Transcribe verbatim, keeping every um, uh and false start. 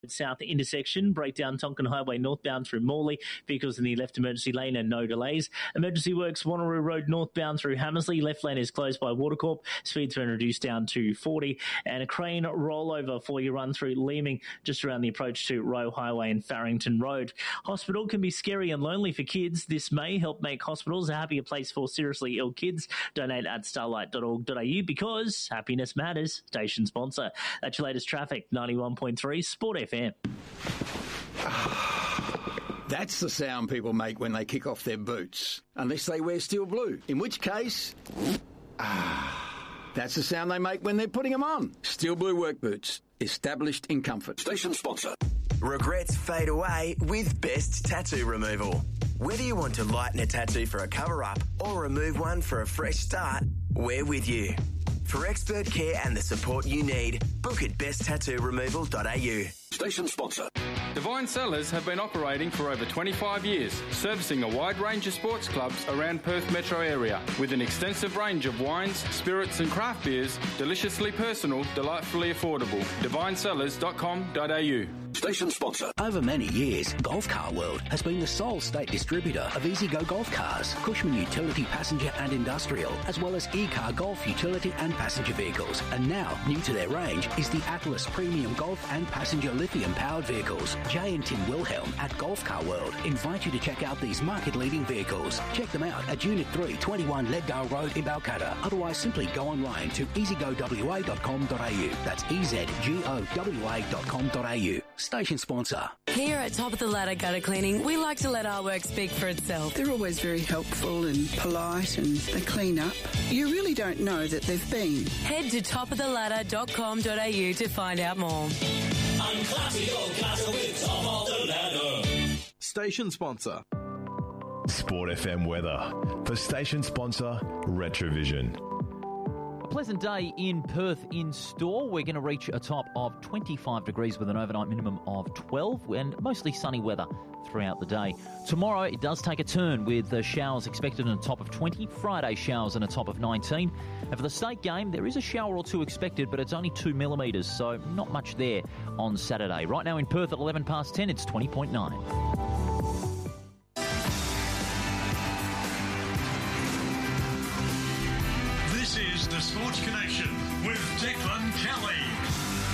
South intersection, breakdown Tonkin Highway northbound through Morley. Vehicles in the left emergency lane and no delays. Emergency works Wanneroo Road northbound through Hammersley. Left lane is closed by Watercorp. Speed's been reduced down to forty. And a crane rollover for your run through Leeming just around the approach to Roe Highway and Farrington Road. Hospital can be scary and lonely for kids. This may help make hospitals a happier place for seriously ill kids. Donate at starlight dot org dot a u because happiness matters. Station sponsor. That's your latest traffic. ninety-one point three Sport F M. That's the sound people make when they kick off their boots. Unless they wear steel blue. In which case... Ah, that's the sound they make when they're putting them on. Steel blue work boots. Established in comfort. Station sponsor. Regrets fade away with Best Tattoo Removal. Whether you want to lighten a tattoo for a cover-up or remove one for a fresh start, we're with you. For expert care and the support you need, book at best tattoo removal dot a u. Station sponsor. Divine Cellars have been operating for over twenty-five years, servicing a wide range of sports clubs around Perth metro area, with an extensive range of wines, spirits and craft beers, deliciously personal, delightfully affordable. divine cellars dot com dot a u. Station sponsor. Over many years, Golf Car World has been the sole state distributor of EasyGo Golf Cars, Cushman Utility Passenger and Industrial, as well as E-Car Golf Utility and Passenger Vehicles. And now, new to their range is the Atlas Premium Golf and Passenger Lithium-powered vehicles. Jay and Tim Wilhelm at Golf Car World invite you to check out these market-leading vehicles. Check them out at Unit three, twenty-one Leddale Road in Balcatta. Otherwise, simply go online to easy go w a dot com dot a u. That's e z g o w a dot com dot a u. Station sponsor. Here at Top of the Ladder Gutter Cleaning, we like to let our work speak for itself. They're always very helpful and polite and they clean up. You really don't know that they've been. Head to top of the ladder dot com dot a u to find out more. I'm classy, oh classy with Top of the Ladder. Station sponsor. Sport F M weather for station sponsor Retrovision. Pleasant day in Perth in store. We're going to reach a top of twenty-five degrees with an overnight minimum of twelve and mostly sunny weather throughout the day. Tomorrow it does take a turn with the showers expected in a top of twenty. Friday showers in a top of nineteen. And for the state game, there is a shower or two expected, but it's only two millimetres, so not much there on Saturday. Right now in Perth at eleven past ten, it's twenty point nine. This is the Sports Connection with Declan Kelly.